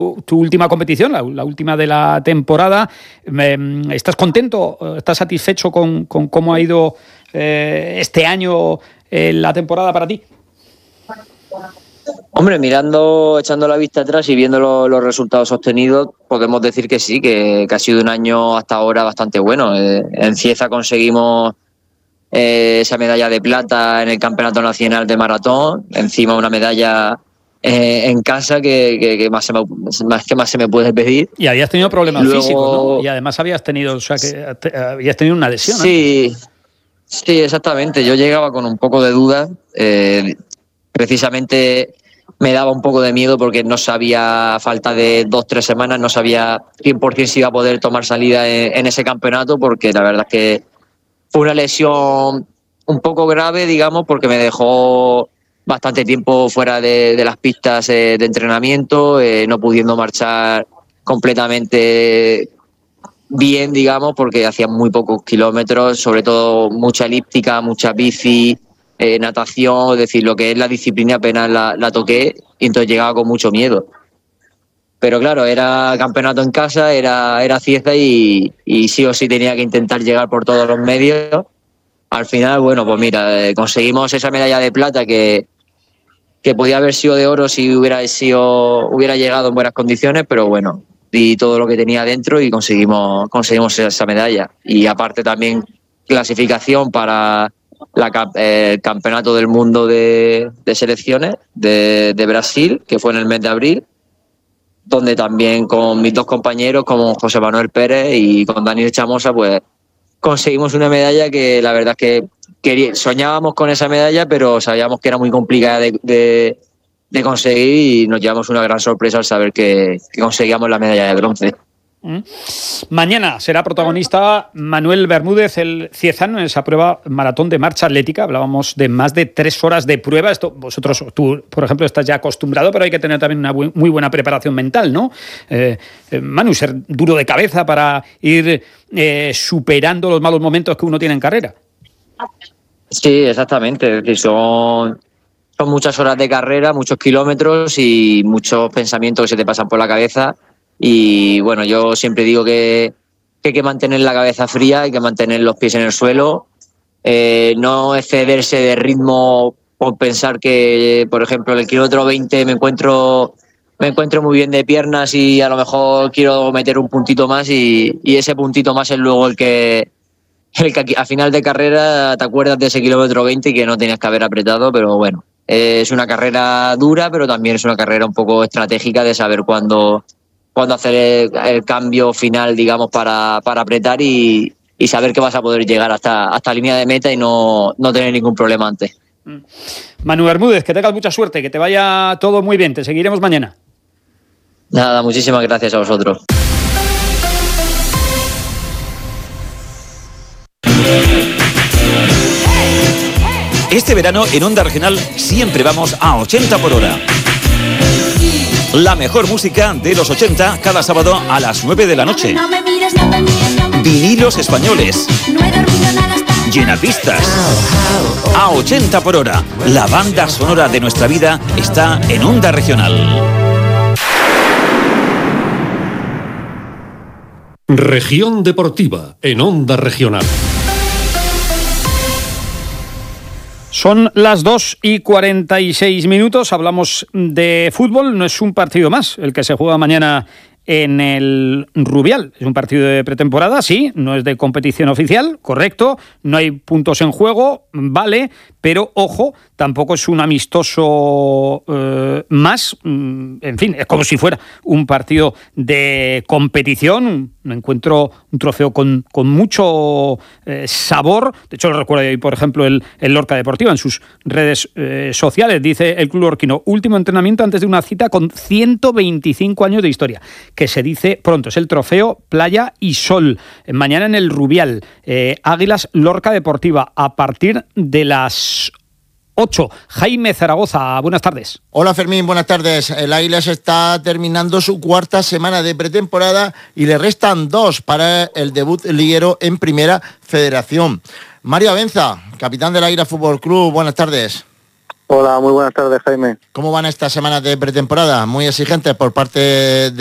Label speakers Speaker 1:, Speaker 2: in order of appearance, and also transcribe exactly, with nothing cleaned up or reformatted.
Speaker 1: tu última competición, la, la última de la temporada. ¿Estás contento? ¿Estás satisfecho con, con cómo ha ido eh, este año eh, la temporada para ti?
Speaker 2: Hombre, mirando, echando la vista atrás y viendo lo, los resultados obtenidos, podemos decir que sí, que, que ha sido un año hasta ahora bastante bueno. Eh, en Cieza conseguimos eh, esa medalla de plata en el Campeonato Nacional de Maratón, encima una medalla eh, en casa que, que, que, más se me, más, que más se me puede pedir.
Speaker 1: Y habías tenido problemas
Speaker 2: Luego,
Speaker 1: físicos, ¿no? Y además habías tenido, o sea, que te, habías tenido una lesión.
Speaker 2: Sí, ¿eh? Sí, exactamente. Yo llegaba con un poco de dudas. Eh, precisamente me daba un poco de miedo porque no sabía, a falta de dos, tres semanas, no sabía cien por ciento si iba a poder tomar salida en, en ese campeonato, porque la verdad es que fue una lesión un poco grave, digamos, porque me dejó bastante tiempo fuera de, de las pistas eh, de entrenamiento, eh, no pudiendo marchar completamente bien, digamos, porque hacía muy pocos kilómetros, sobre todo mucha elíptica, mucha bici, eh, natación, es decir, lo que es la disciplina apenas la, la toqué y entonces llegaba con mucho miedo. Pero claro, era campeonato en casa, era, era Cieza y, y sí o sí tenía que intentar llegar por todos los medios. Al final, bueno, pues mira, eh, conseguimos esa medalla de plata que, que podía haber sido de oro si hubiera, sido, hubiera llegado en buenas condiciones, pero bueno, di todo lo que tenía dentro y conseguimos, conseguimos esa medalla. Y aparte también clasificación para la, eh, el Campeonato del Mundo de, de Selecciones de, de Brasil, que fue en el mes de abril, donde también con mis dos compañeros, como José Manuel Pérez y con Daniel Chamosa, pues conseguimos una medalla que la verdad es que quería, soñábamos con esa medalla, pero sabíamos que era muy complicada de, de, de conseguir y nos llevamos una gran sorpresa al saber que, que conseguíamos la medalla de bronce.
Speaker 1: Mañana será protagonista Manuel Bermúdez, el ciezano, en esa prueba maratón de marcha atlética. Hablábamos de más de tres horas de prueba. Esto, vosotros, tú, por ejemplo, estás ya acostumbrado, pero hay que tener también una bu- muy buena preparación mental, ¿no? Eh, eh, Manu, ser duro de cabeza para ir eh, superando los malos momentos que uno tiene en carrera.
Speaker 2: Sí, exactamente. Es decir, son, son muchas horas de carrera, muchos kilómetros y muchos pensamientos que se te pasan por la cabeza. Y bueno, yo siempre digo que, que hay que mantener la cabeza fría, hay que mantener los pies en el suelo, eh, no excederse de ritmo por pensar que, por ejemplo, en el kilómetro veinte me encuentro me encuentro muy bien de piernas y a lo mejor quiero meter un puntito más y, y ese puntito más es luego el que, el que a final de carrera te acuerdas de ese kilómetro veinte y que no tenías que haber apretado, pero bueno, eh, es una carrera dura, pero también es una carrera un poco estratégica de saber cuándo cuando hacer el, el cambio final, digamos, para, para apretar y, y saber que vas a poder llegar hasta, hasta la línea de meta y no, no tener ningún problema antes.
Speaker 1: Manu Bermúdez, que tengas mucha suerte, que te vaya todo muy bien. Te seguiremos mañana.
Speaker 2: Nada, muchísimas gracias a vosotros.
Speaker 3: Este verano en Onda Regional siempre vamos a ochenta por hora. La mejor música de los ochenta cada sábado a las nueve de la noche.
Speaker 4: No me mires, no me mires, no me
Speaker 3: Vinilos españoles.
Speaker 4: No he dormido nada hasta...
Speaker 3: Llenapistas. A ochenta por hora. La banda sonora de nuestra vida está en Onda Regional.
Speaker 5: Región Deportiva en Onda Regional.
Speaker 1: Son las dos y cuarenta y seis minutos, hablamos de fútbol, no es un partido más el que se juega mañana en el Rubial. Es un partido de pretemporada, sí, no es de competición oficial, correcto, no hay puntos en juego, vale, pero ojo, tampoco es un amistoso eh, más, en fin, es como si fuera un partido de competición, un encuentro, un trofeo con, con mucho eh, sabor. De hecho, lo recuerdo hoy, por ejemplo, el, el Lorca Deportiva en sus redes eh, sociales. Dice el club lorquino, último entrenamiento antes de una cita con ciento veinticinco años de historia, que se dice pronto. Es el trofeo Playa y Sol. Mañana en el Rubial, eh, Águilas Lorca Deportiva, a partir de las ocho. Jaime Zaragoza, buenas tardes.
Speaker 6: Hola Fermín, buenas tardes. El Águilas está terminando su cuarta semana de pretemporada y le restan dos para el debut liguero en Primera Federación. Mario Abenza, capitán del Águilas Fútbol Club, buenas tardes.
Speaker 7: Hola, muy buenas tardes, Jaime.
Speaker 6: ¿Cómo van estas semanas de pretemporada? Muy exigentes por parte de